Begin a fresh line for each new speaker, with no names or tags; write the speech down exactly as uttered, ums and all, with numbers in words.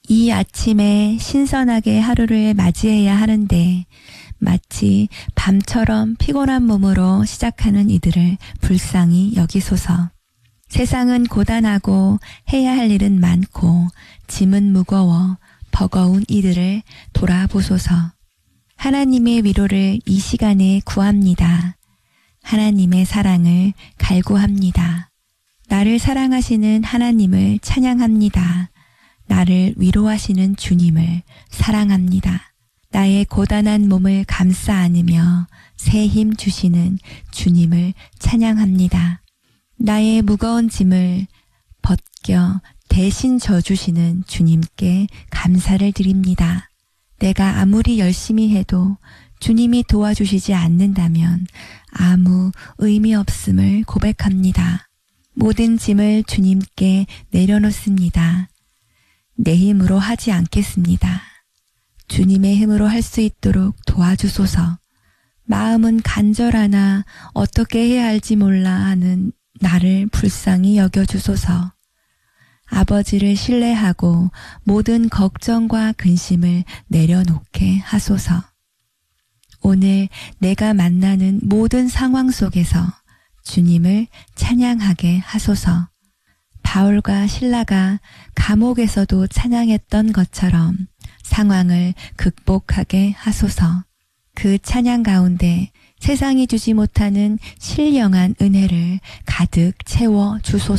이 아침에 신선하게 하루를 맞이해야 하는데 마치 밤처럼 피곤한 몸으로 시작하는 이들을 불쌍히 여기소서. 세상은 고단하고 해야 할 일은 많고 짐은 무거워 버거운 이들을 돌아보소서. 하나님의 위로를 이 시간에 구합니다. 하나님의 사랑을 갈구합니다. 나를 사랑하시는 하나님을 찬양합니다. 나를 위로하시는 주님을 사랑합니다. 나의 고단한 몸을 감싸 안으며 새 힘 주시는 주님을 찬양합니다. 나의 무거운 짐을 벗겨 대신 져주시는 주님께 감사를 드립니다. 내가 아무리 열심히 해도 주님이 도와주시지 않는다면 아무 의미 없음을 고백합니다. 모든 짐을 주님께 내려놓습니다. 내 힘으로 하지 않겠습니다. 주님의 힘으로 할 수 있도록 도와주소서. 마음은 간절하나 어떻게 해야 할지 몰라 하는 나를 불쌍히 여겨주소서. 아버지를 신뢰하고 모든 걱정과 근심을 내려놓게 하소서. 오늘 내가 만나는 모든 상황 속에서 주님을 찬양하게 하소서. 바울과 실라가 감옥에서도 찬양했던 것처럼 상황을 극복하게 하소서. 그 찬양 가운데 세상이 주지 못하는 신령한 은혜를 가득 채워 주소서.